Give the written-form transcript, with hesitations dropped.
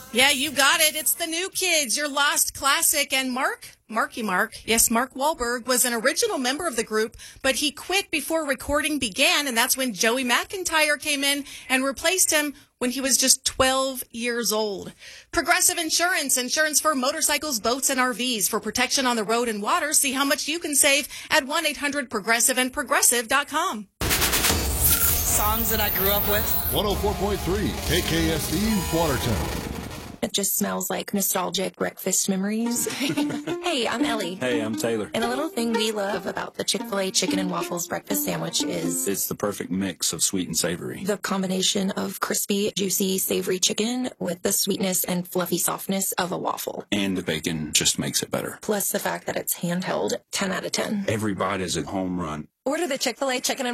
Yeah, you got it. It's the New Kids, your lost classic. And Marky Mark Wahlberg was an original member of the group, but he quit before recording began. And that's when Joey McIntyre came in and replaced him when he was just 12 years old. Progressive insurance for motorcycles, boats, and RVs for protection on the road and water. See how much you can save at 1-800-PROGRESSIVE and progressive.com. Songs that I grew up with. 104.3 KKSD Watertown. It just smells like nostalgic breakfast memories. Hey, I'm Ellie. Hey, I'm Taylor. And a little thing we love about the Chick-fil-A chicken and waffles breakfast sandwich is It's the perfect mix of sweet and savory. the combination of crispy, juicy, savory chicken with the sweetness and fluffy softness of a waffle. And the bacon just makes it better. Plus the fact that it's handheld, 10 out of 10. Every bite is a home run. Order the Chick-fil-A chicken and